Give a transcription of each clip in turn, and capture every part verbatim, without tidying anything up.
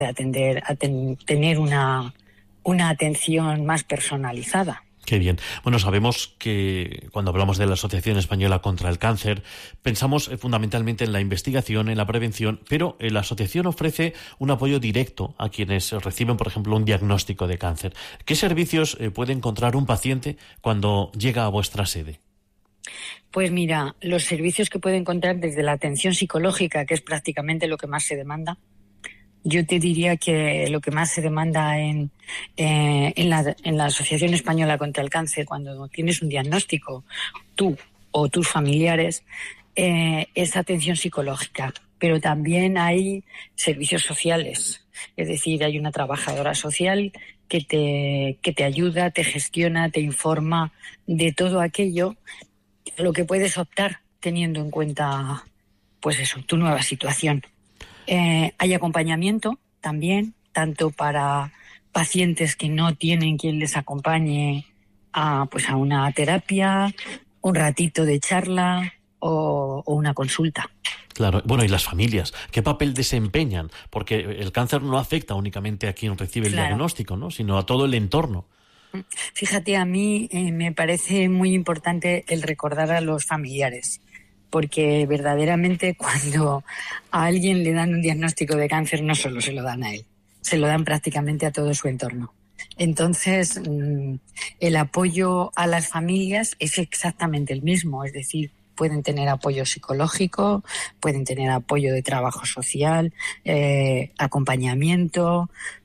atender, a ten, tener una, una atención más personalizada. Qué bien. Bueno, sabemos que cuando hablamos de la Asociación Española contra el Cáncer, pensamos fundamentalmente en la investigación, en la prevención, pero la asociación ofrece un apoyo directo a quienes reciben, por ejemplo, un diagnóstico de cáncer. ¿Qué servicios puede encontrar un paciente cuando llega a vuestra sede? Pues mira, los servicios que puede encontrar desde la atención psicológica, que es prácticamente lo que más se demanda. Yo te diría que lo que más se demanda en, eh, en, la, en la Asociación Española contra el Cáncer, cuando tienes un diagnóstico, tú o tus familiares, eh, es atención psicológica. Pero también hay servicios sociales. Es decir, hay una trabajadora social que te, que te ayuda, te gestiona, te informa de todo aquello a lo que puedes optar teniendo en cuenta, pues eso, tu nueva situación. Eh, hay acompañamiento también, tanto para pacientes que no tienen quien les acompañe a, pues a una terapia, un ratito de charla o, o una consulta. Claro, bueno, y las familias, ¿qué papel desempeñan? Porque el cáncer no afecta únicamente a quien recibe el claro. diagnóstico, ¿no? Sino a todo el entorno. Fíjate, a mí eh, me parece muy importante el recordar a los familiares. Porque verdaderamente cuando a alguien le dan un diagnóstico de cáncer no solo se lo dan a él, se lo dan prácticamente a todo su entorno. Entonces, el apoyo a las familias es exactamente el mismo, es decir, pueden tener apoyo psicológico, pueden tener apoyo de trabajo social, eh, acompañamiento,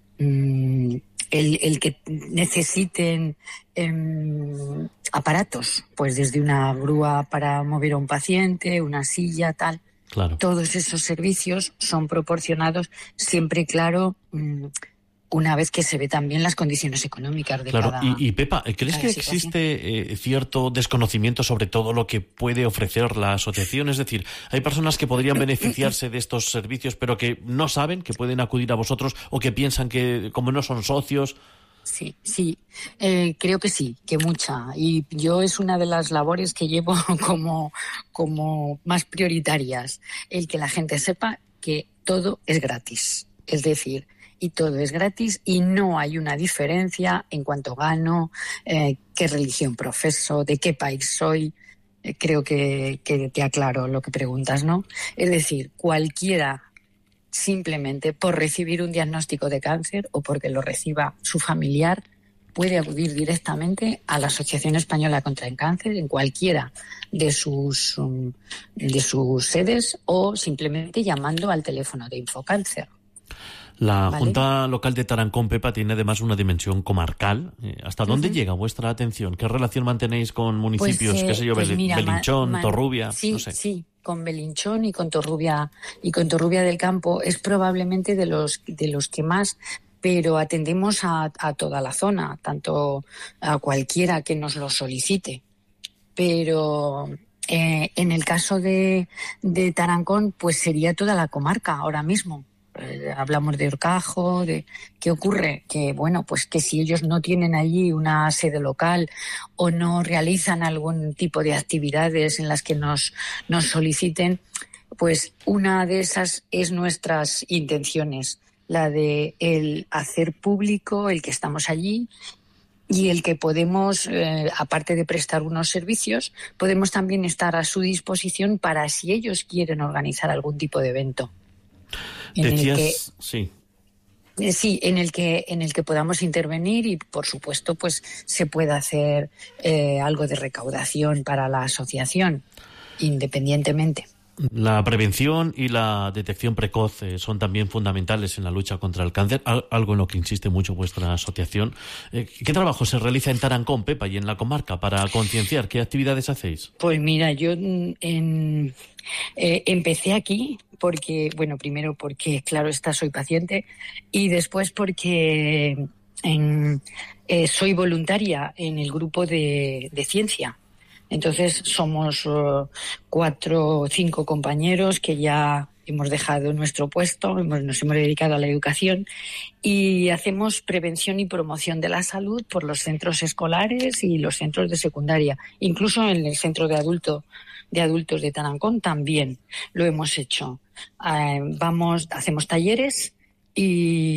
mmm, El, el que necesiten eh, aparatos, pues desde una grúa para mover a un paciente, una silla, tal. Claro. Todos esos servicios son proporcionados siempre, claro, mmm, una vez que se ve también las condiciones económicas de claro. cada Y, y Pepa, ¿crees que situación? existe eh, cierto desconocimiento sobre todo lo que puede ofrecer la asociación? Es decir, hay personas que podrían beneficiarse de estos servicios, pero que no saben que pueden acudir a vosotros o que piensan que, como no son socios... Sí, sí, eh, creo que sí, que mucha. Y yo es una de las labores que llevo como, como más prioritarias, el que la gente sepa que todo es gratis. Es decir, y todo es gratis y no hay una diferencia en cuanto gano, eh, qué religión profeso, de qué país soy. Eh, creo que, que te aclaro lo que preguntas, ¿no? Es decir, cualquiera, simplemente por recibir un diagnóstico de cáncer o porque lo reciba su familiar, puede acudir directamente a la Asociación Española contra el Cáncer en cualquiera de sus, um, de sus sedes o simplemente llamando al teléfono de Infocáncer. La ¿Vale? Junta Local de Tarancón, Pepa, tiene además una dimensión comarcal. ¿Hasta dónde uh-huh. llega vuestra atención? ¿Qué relación mantenéis con municipios, pues, eh, qué sé yo, pues Bel- mira, Belinchón, man, Torrubia? Sí, no sé. sí, con Belinchón y con Torrubia y con Torrubia del Campo es probablemente de los de los que más, pero atendemos a, a toda la zona, tanto a cualquiera que nos lo solicite. Pero eh, en el caso de, de Tarancón, pues sería toda la comarca ahora mismo. Eh, hablamos de Horcajo, de ¿qué ocurre? Que bueno, pues que si ellos no tienen allí una sede local o no realizan algún tipo de actividades en las que nos, nos soliciten, pues una de esas es nuestras intenciones, la de el hacer público el que estamos allí y el que podemos, eh, aparte de prestar unos servicios, podemos también estar a su disposición para si ellos quieren organizar algún tipo de evento. En Decías, el que, sí. eh, sí, en el que en el que podamos intervenir y, por supuesto, pues se pueda hacer eh, algo de recaudación para la asociación, independientemente. La prevención y la detección precoz eh, son también fundamentales en la lucha contra el cáncer, algo en lo que insiste mucho vuestra asociación. Eh, ¿Qué trabajo se realiza en Tarancón, Pepa, y en la comarca para concienciar? ¿Qué actividades hacéis? Pues mira, yo en, eh, empecé aquí porque, bueno, primero porque, claro está, soy paciente y después porque en, eh, soy voluntaria en el grupo de, de ciencia. Entonces somos uh, cuatro o cinco compañeros que ya hemos dejado nuestro puesto, hemos, nos hemos dedicado a la educación y hacemos prevención y promoción de la salud por los centros escolares y los centros de secundaria. Incluso en el centro de, adulto, de adultos de Tarancón también lo hemos hecho. Eh, vamos, hacemos talleres y